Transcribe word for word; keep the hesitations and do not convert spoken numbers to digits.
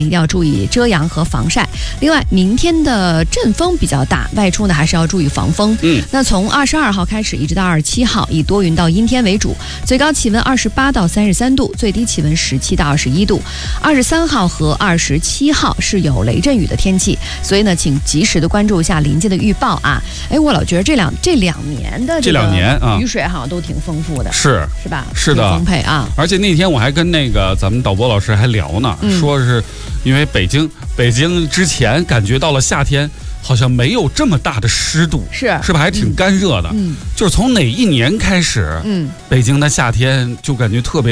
一定要注意遮阳和防晒。另外，明天的阵风比较大，外出呢还是要注意防风。 嗯， 那从二十二号开始一直到二十七号，以多云到阴天为主，最高气温二十八到三十三度，最低气温十七到二十一度。二十三号和二十七号是有雷阵雨的天气，所以呢，请及时的关注一下临近的预报啊。哎，我老觉得这两这两年的这两年啊， 雨水好像都挺丰富的， 是是吧？ 是的， 丰沛啊。 而且那天我还跟那个咱们导播老师还聊呢， 嗯、 说是因为北京北京之前感觉到了夏天好像没有这么大的湿度， 是是吧？还挺干热的。 嗯， 就是从哪一年开始， 嗯， 北京的夏天就感觉特别